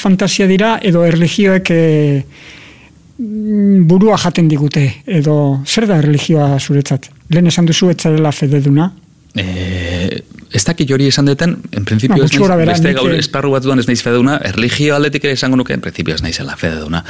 fantasia dira, edo erlijioek burua jaten digute, edo zer da erlijioa zuretzat? Lehen esan duzu etzarela fededuna? Ez dakit hori esan duten, en principio beste gaur esparru batzuan ez naiz fededuna, erlijio aldetik ere esango nuke, en principio ez naizela fededuna.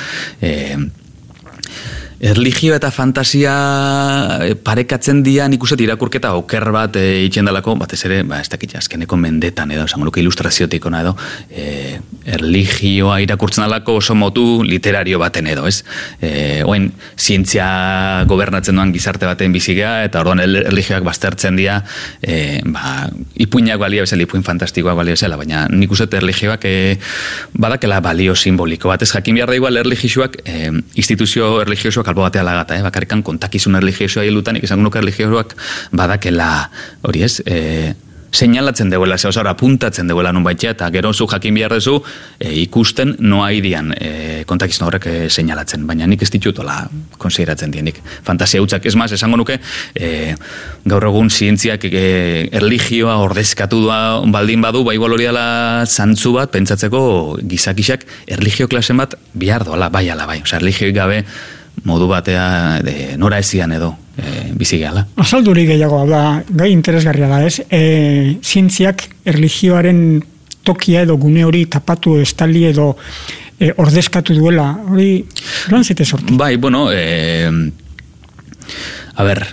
Erlijio eta fantasia parekatzen dian ikuset irakurketa oker bat itxen dalako, batez ere, ez dakit azkeneko mendetan edo, esango nuke ilustraziotik ona edo, erlijioa irakurtzen alako oso motu literario baten edo, ez? Oen, zientzia gobernatzen duan gizarte baten bizigea, eta orduan erlijioak baztertzen dira, ipuinak balia bezala, ipuin fantastikoak balia bezala, baina nik uste erlijioak badakela balio simboliko bat, ez jakin behar da igual erlijioak, instituzio erlijiosoak albo batea lagata, bakarrikan kontakizun erlijiosoa hilutan, izango nuke erlijiosoak badakela, hori ez, seinalatzen deuela, apuntatzen deuela nun baitea, eta gero zu jakin behar dezu ikusten noa irian kontakizun horrek seinalatzen, baina nik ez ditutola konsideratzen dienik. Fantasia hutsak ez maz, esango nuke, gaur egun zientziak erlijioa ordezkatu baldin badu, igual hori dela zantzu bat, pentsatzeko gizakisak erlijio klasen bat bihar doala, bai ala bai, erlijioik gabe modu batea nora ezian edo bizi gehala. Azalduri gehiago, gai interesgarria da, ez? Zientziak erlijioaren tokia edo gune hori tapatu estali edo ordezkatu duela, hori lan zite sortu? Bai, bueno, a ber,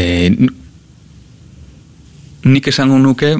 nik esango nuke,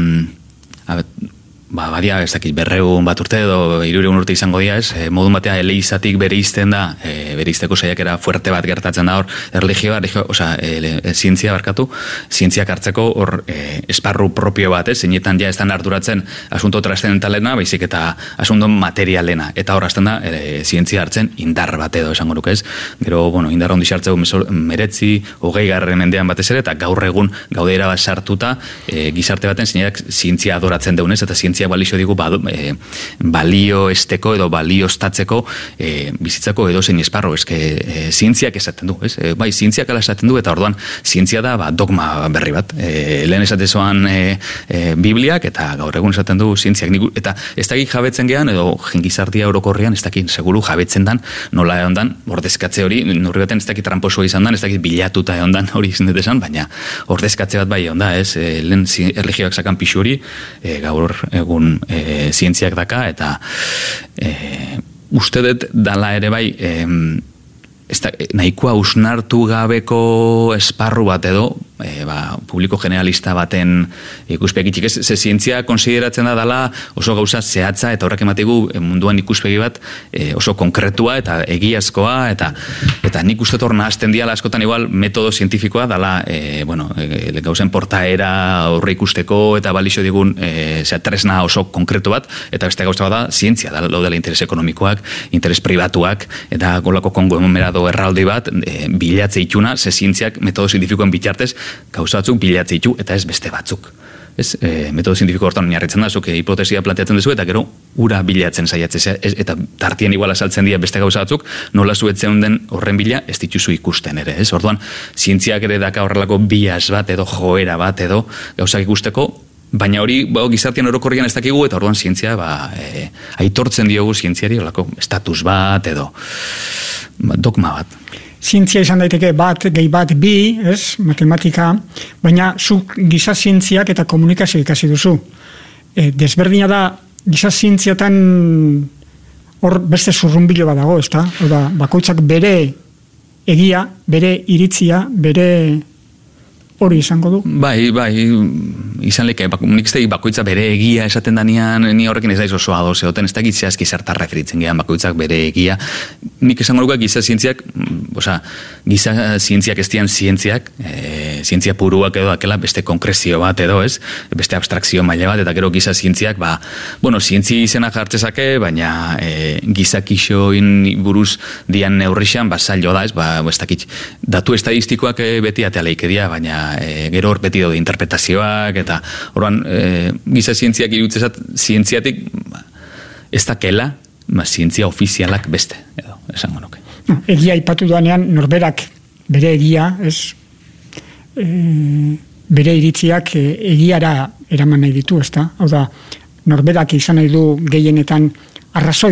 badia, ez dakit, 200 bat urte edo 300 urte izango dira, ez? Modun batea eleizatik bereizten da, bereizteko saiakera fuerte bat gertatzen da hor, erlijioa, zientzia barkatu, zientziak hartzeko hor esparru propio bat, ez? Zeinetan ja ez da arduratzen asunto transcendentalena, baizik eta asunto materialena, eta hor hasten da zientzia hartzen indar bat edo esango nuke, ez? Gero, bueno, indar hondi sartzeko 20. mendean batez ere, eta gaur egun gaudeira bat sartuta gizarte baten zeinak zientzia adoratzen deunez, eta zientzia balio digu balio esteko edo balio ostatzeko bizitzako edo zein esparro, zientziak esaten du, ez? Bai, zientziak ala esaten du, eta orduan zientzia da dogma berri bat. Lehen esatezoan Bibliak, eta gaur egun esaten du zientziak, eta ez dakit jabetzen gehan, edo jengizartia orokorrean, ez dakit seguru jabetzen dan, nola egon dan, ordezkatze hori, nurri baten ez dakit tramposua izan dan, ez dakit bilatuta egon dan, hori izan detesan, baina ordezkatze bat bai egon da, ez? Lehen erlijioak sakan pixu hori, gaur egun zientziak daka, eta uste dut dala ere bai nahikoa usnartu gabeko esparru bat edo publiko generalista baten ikuspegitxik ez, ze zientzia konsideratzen da dela oso gauza zehatza eta horrek ematigu munduan ikuspegi bat oso konkretua eta egiazkoa eta nik uste hor nahazten diala askotan igual metodo zientifikoa dela gauzen portaera horre ikusteko eta balixo digun tresna oso konkretu bat eta beste gauza bat da zientzia da laudela interes ekonomikoak, interes pribatuak eta golako konglomerado erraldi bat bilatze itxuna, ze zientziak metodo zientifikoen bitartez gauza batzuk bilatze itxu eta ez beste batzuk. Ez, metodo zientifiko hortan oinarritzen da, zuk hipotesia planteatzen duzu eta gero ura bilatzen saiatzea eta tartien igual asaltzen dira beste gauza batzuk, nola zuetzen den horren bila ez dituzu ikusten ere, ez? Orduan, zientziak ere daka horrelako bias bat edo joera bat edo gauzak ikusteko, baina hori gizartean orokorrian ez dakigu eta orduan zientzia aitortzen diogu zientziari horrelako status bat edo dogma bat. Zientzia izan daiteke bat, gehi bat, bi, ez, matematika, baina zu giza zientziak eta komunikazio ikasi duzu. Desberdina da, giza zientziatan hor beste zurrunbilo bat dago, ez da? Bakoitzak bere egia, bere iritzia, bere hori izango du? Bai, izan leke, nik ez bakoitza bere egia esaten danean, ni horrekin ez daiz oso ados egoten, ez da gitzeazki zertar referitzen gehan bakoitzak bere egia. Nik esango nuke giza zientziak, giza zientziak ez dian zientziak, zientzia puruak edo dakela beste konkrezio bat edo ez, beste abstrakzio maila bat, eta gero giza zientziak, zientzia izena jartzezake, baina gizakixoin buruz dian neurrixan, zailo da ez, ez dakit, datu estadistikoak beti atealeik edia, baina gero hor beti daude interpretazioak eta orduan giza zientziak irutzezat zientziatik ez dakela zientzia ofizialak beste edo esango nuke. Egia ipatu duanean norberak bere egia bere iritziak egiara eraman nahi ditu, ezta? Hau da, norberak izan nahi du gehienetan arrazoi